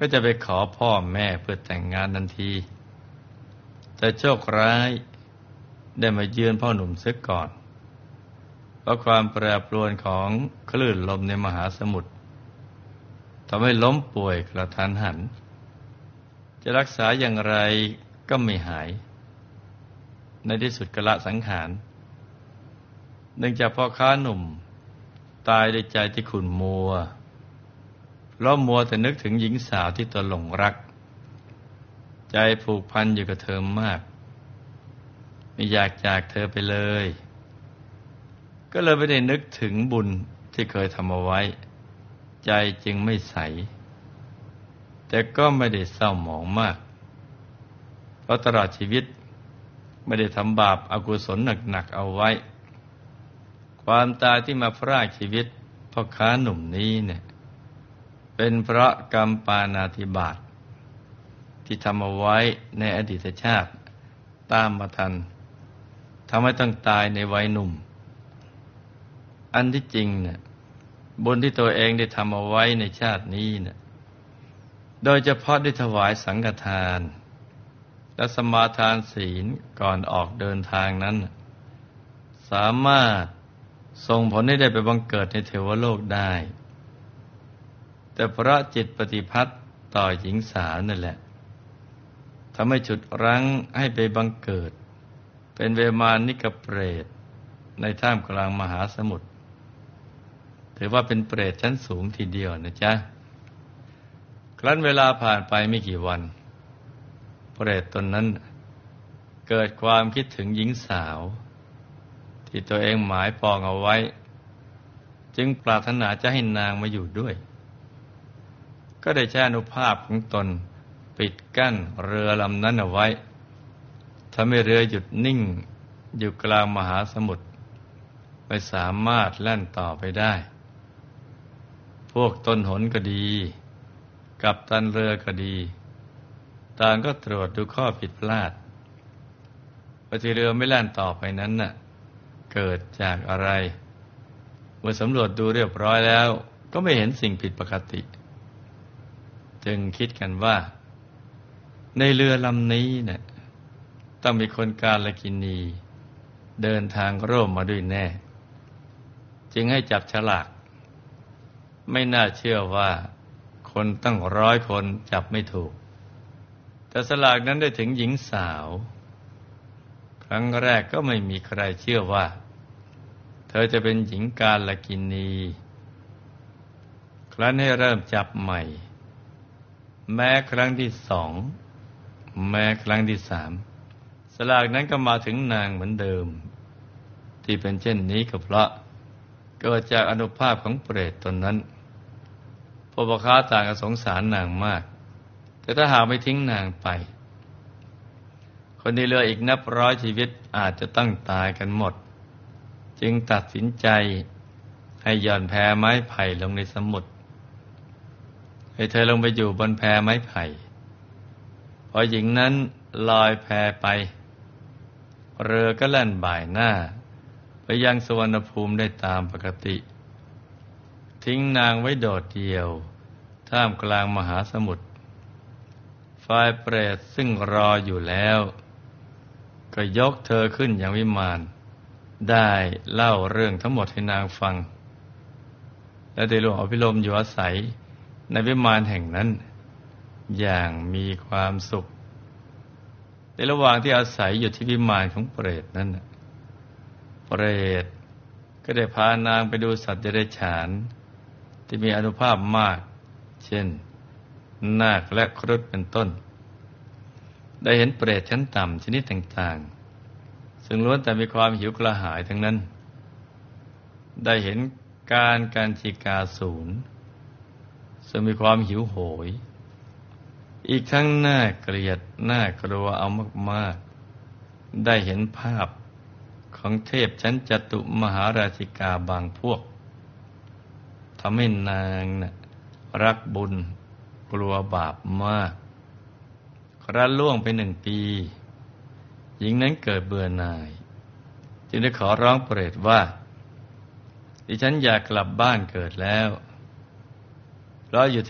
ก็จะไปขอพ่อแม่เพื่อแต่งงานทันทีแต่โชคร้ายได้มาเยือนพ่อหนุ่มเสียก่อนเพราะความแปรปรวนของคลื่นลมในมหาสมุทรทำให้ล้มป่วยกระทันหันจะรักษาอย่างไรก็ไม่หายในที่สุดก็ละสังขารเนื่องจากพ่อค้าหนุ่มตายด้วยใจที่ขุ่นมัวเพราะมัวแต่นึกถึงหญิงสาวที่ตนหลงรักใจผูกพันอยู่กับเธอมากไม่อยากจากเธอไปเลยก็เลยไม่ได้นึกถึงบุญที่เคยทำเอาไว้ใจจึงไม่ใสแต่ก็ไม่ได้เศร้าหมองมากเพราะตลอดชีวิตไม่ได้ทำบาปอกุศลหนักๆเอาไว้ความตายที่มาพรากชีวิตพ่อค้าหนุ่มนี้เนี่ยเป็นเพราะกรรมปาณาติบาตที่ทำเอาไว้ในอดีตชาติตามมาทันทำให้ต้องตายในวัยหนุ่มอันที่จริงเนี่ยบุญที่ตัวเองได้ทำเอาไว้ในชาตินี้เนี่ยโดยเฉพาะได้ถวายสังฆทานและสมาทานศีลก่อนออกเดินทางนั้นสามารถส่งผลให้ได้ไปบังเกิดในเทวโลกได้แต่เพราะจิตปฏิภัทธ์ต่อหญิงสาวนั่นแหละทำให้ฉุดรั้งให้ไปบังเกิดเป็นเวมานิกเปรตในท่ามกลางมหาสมุทรถือว่าเป็นเปรตชั้นสูงทีเดียวนะจ๊ะครั้นเวลาผ่านไปไม่กี่วันเปรตตนนั้นเกิดความคิดถึงหญิงสาวที่ตัวเองหมายปองเอาไว้จึงปรารถนาจะให้นางมาอยู่ด้วยก็ได้ใช้อานุภาพของตนปิดกั้นเรือลำนั้นเอาไว้ทำให้เรือหยุดนิ่งอยู่กลางมหาสมุทรไม่สามารถแล่นต่อไปได้พวกต้นหนก็ดีกัปตันเรือก็ดีต่างก็ตรวจดูข้อผิดพลาดว่าที่เรือไม่แล่นต่อไปนั้นน่ะเกิดจากอะไรเมื่อสำรวจดูเรียบร้อยแล้วก็ไม่เห็นสิ่งผิดปกติจึงคิดกันว่าในเรือลำนี้เนี่ยต้องมีคนกาลกิณีเดินทางร่วมมาด้วยแน่จึงให้จับฉลากไม่น่าเชื่อว่าคนตั้ง100 คนจับไม่ถูกแต่ฉลากนั้นได้ถึงหญิงสาวครั้งแรกก็ไม่มีใครเชื่อว่าเธอจะเป็นหญิงกาลกิณีครั้นให้เริ่มจับใหม่แม้ครั้งที่2แม้ครั้งที่3ฉลากนั้นก็มาถึงนางเหมือนเดิมที่เป็นเช่นนี้ก็เพราะเกิดจากอานุภาพของเปรตตนนั้นพวกพ่อค้าต่างก็สงสารนางมากแต่ถ้าหากไม่ทิ้งนางไปคนที่เหลืออีกนับร้อยชีวิตอาจจะต้องตายกันหมดจึงตัดสินใจให้หย่อนแพไม้ไผ่ลงในสมุทรให้เธอลงไปอยู่บนแพไม้ไผ่พอหญิงนั้นลอยแพไปเรือก็แล่นบ่ายหน้าไปยังสุวรรณภูมิได้ตามปกติทิ้งนางไว้โดดเดี่ยวท่ามกลางมหาสมุทรฝ่ายเปรตซึ่งรออยู่แล้วก็ยกเธอขึ้นยังวิมานได้เล่าเรื่องทั้งหมดให้นางฟังและได้ร่วมอภิรมย์อยู่อาศัยในวิมานแห่งนั้นอย่างมีความสุขในระหว่างที่อาศัยอยู่ที่วิมานของเปรตนั้นเปรตก็ได้พานางไปดูสัตว์เดรัจฉานที่มีอานุภาพมากเช่นนาคและครุฑเป็นต้นได้เห็นเปรตชั้นต่ำชนิดต่างๆซึ่งล้วนแต่มีความหิวกระหายทั้งนั้นได้เห็นการกัญจิกาสูรซึ่งมีความหิวโหยอีกทั้งน่าเกลียดน่ากลัวเอามากๆได้เห็นภาพของเทพชั้นจตุมหาราชิกาบางพวกทำให้นางน่ะรักบุญกลัวบาปมากครั้นล่วงไป1 ปีหญิงนั้นเกิดเบื่อหน่ายจึงได้ขอร้องเปรตว่าดิฉันอยากกลับบ้านเกิดแล้วเพราะอยู่